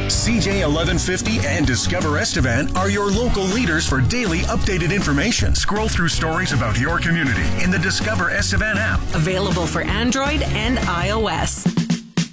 CJ 1150 and Discover Estevan are your local leaders for daily updated information. Scroll through stories about your community in the Discover Estevan app. Available for Android and iOS.